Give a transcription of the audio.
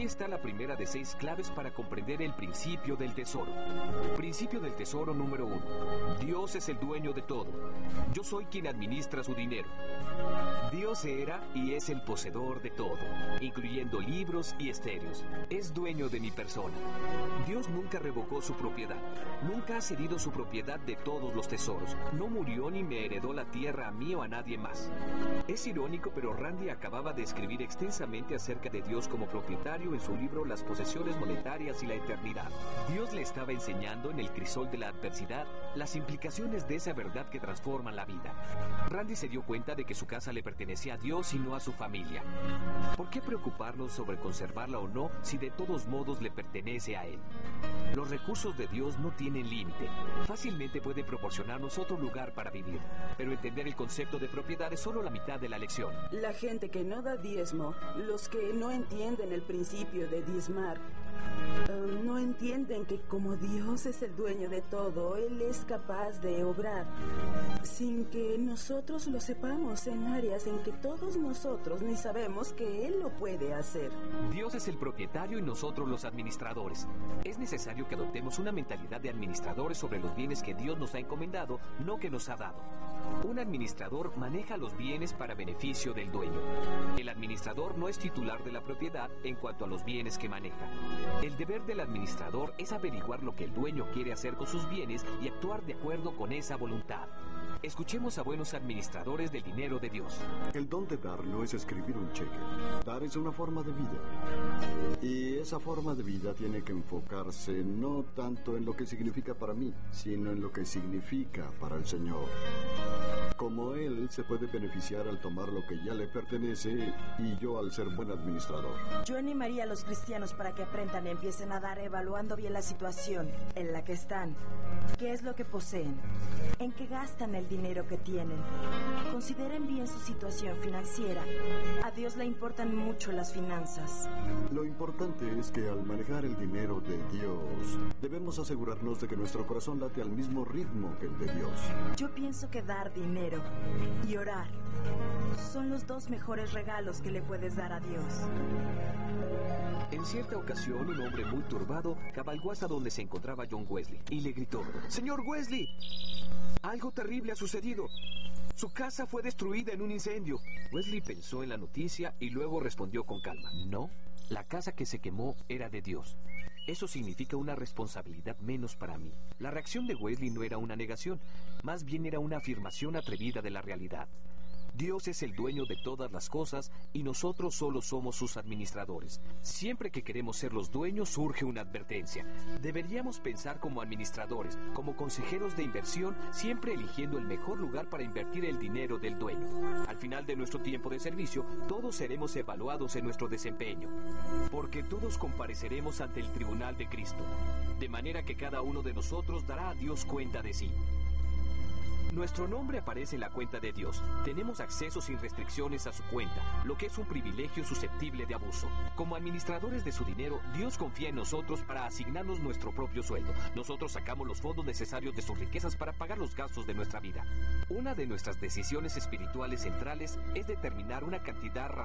Aquí está la primera de 6 claves para comprender el principio del tesoro. Principio del tesoro número 1. Dios es el dueño de todo. Yo soy quien administra su dinero. Dios era y es el poseedor de todo, incluyendo libros y estéreos. Es dueño de mi persona. Dios nunca revocó su propiedad. Nunca ha cedido su propiedad de todos los tesoros. No murió ni me heredó la tierra a mí o a nadie más. Es irónico, pero Randy acababa de escribir extensamente acerca de Dios como propietario en su libro Las posesiones monetarias y la eternidad. Dios le estaba enseñando en el crisol de la adversidad las implicaciones de esa verdad que transforman la vida. Randy se dio cuenta de que su casa le pertenecía a Dios y no a su familia. ¿Por qué preocuparnos sobre conservarla o no si de todos modos le pertenece a Él? Los recursos de Dios no tienen límite. Fácilmente puede proporcionarnos otro lugar para vivir. Pero entender el concepto de propiedad es solo la mitad de la lección. La gente que no da diezmo, los que no entienden el principio de diezmar, no entienden que como Dios es el dueño de todo, Él es capaz de obrar sin que nosotros lo sepamos en áreas en que todos nosotros ni sabemos que Él lo puede hacer. Dios es el propietario y nosotros los administradores. Es necesario que adoptemos una mentalidad de administradores sobre los bienes que Dios nos ha encomendado, no que nos ha dado. Un administrador maneja los bienes para beneficio del dueño. El administrador no es titular de la propiedad en cuanto a los bienes que maneja. El deber del administrador es averiguar lo que el dueño quiere hacer con sus bienes y actuar de acuerdo con esa voluntad. Escuchemos a buenos administradores del dinero de Dios. El don de dar no es escribir un cheque. Dar es una forma de vida. Y esa forma de vida tiene que enfocarse no tanto en lo que significa para mí, sino en lo que significa para el Señor. Como Él se puede beneficiar al tomar lo que ya le pertenece y yo al ser buen administrador. Yo animaría a los cristianos para que aprendan y empiecen a dar evaluando bien la situación en la que están. ¿Qué es lo que poseen? ¿En qué gastan el dinero que tienen? Consideren bien su situación financiera. A Dios le importan mucho las finanzas. Lo importante es que al manejar el dinero de Dios, debemos asegurarnos de que nuestro corazón late al mismo ritmo que el de Dios. Yo pienso que dar dinero y orar son los 2 mejores regalos que le puedes dar a Dios. En cierta ocasión, un hombre muy turbado cabalgó hasta donde se encontraba John Wesley y le gritó: «¡Señor Wesley! Algo terrible ha sucedido. Su casa fue destruida en un incendio». Wesley pensó en la noticia y luego respondió con calma: «No, la casa que se quemó era de Dios. Eso significa una responsabilidad menos para mí». La reacción de Wesley no era una negación, más bien era una afirmación atrevida de la realidad. Dios es el dueño de todas las cosas y nosotros solo somos sus administradores. Siempre que queremos ser los dueños surge una advertencia. Deberíamos pensar como administradores, como consejeros de inversión, siempre eligiendo el mejor lugar para invertir el dinero del dueño. Al final de nuestro tiempo de servicio, todos seremos evaluados en nuestro desempeño, porque todos compareceremos ante el tribunal de Cristo, de manera que cada uno de nosotros dará a Dios cuenta de sí. Nuestro nombre aparece en la cuenta de Dios. Tenemos acceso sin restricciones a su cuenta, lo que es un privilegio susceptible de abuso. Como administradores de su dinero, Dios confía en nosotros para asignarnos nuestro propio sueldo. Nosotros sacamos los fondos necesarios de sus riquezas para pagar los gastos de nuestra vida. Una de nuestras decisiones espirituales centrales es determinar una cantidad razonable